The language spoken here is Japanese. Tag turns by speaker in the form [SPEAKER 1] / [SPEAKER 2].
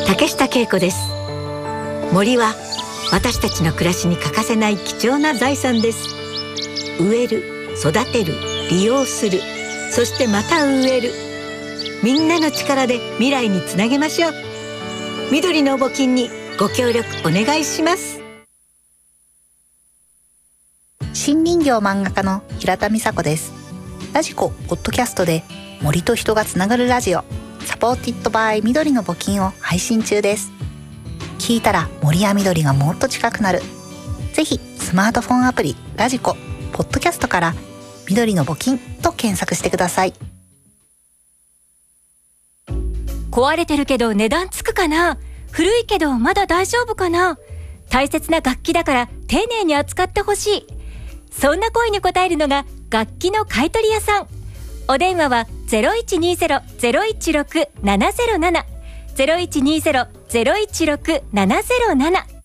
[SPEAKER 1] 竹下恵子です。森は私たちの暮らしに欠かせない貴重な財産です。植える、育てる、利用する、そしてまた植える。みんなの力で未来につなげましょう。緑の募金にご協力お願いします。
[SPEAKER 2] 新林業漫画家の平田美佐子です。ラジコポッドキャストで森と人がつながるラジオ、サポーティッドバイ緑の募金を配信中です。聞いたら森や緑がもっと近くなる。ぜひスマートフォンアプリラジコポッドキャストから緑の募金と検索してください。
[SPEAKER 3] 壊れてるけど値段つくかな、古いけどまだ大丈夫かな、大切な楽器だから丁寧に扱ってほしい。そんな声に応えるのが楽器の買取屋さん。お電話は 0120-016-707 0120-016-707